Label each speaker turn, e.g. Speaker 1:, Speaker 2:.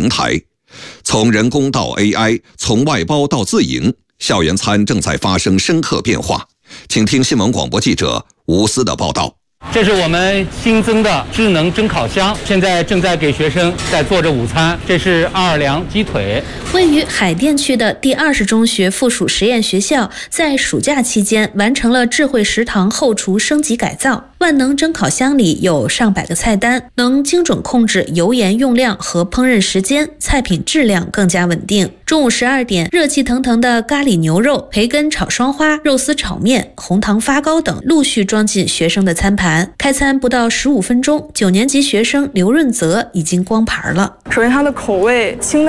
Speaker 1: 平台。从人工到 AI， 从外包到自营，校园餐正在发生深刻变化。请听新闻广播记者吴思的报道。
Speaker 2: 这是我们新增的智能蒸烤箱，现在正在给学生在做着午餐。这是奥尔良鸡腿。
Speaker 3: 位于海淀区的第20中学附属实验学校，在暑假期间完成了智慧食堂后厨升级改造。万能蒸烤箱里有上百个菜单，能精准控制油盐用量和烹饪时间，菜品质量更加稳定。中午12点，热气腾腾的咖喱牛肉、培根炒双花、肉丝炒面、红糖发糕等陆续装进学生的餐盘。开餐不到15分钟，9年级学生刘润泽已经光盘了。
Speaker 4: 首先，它的口味清淡。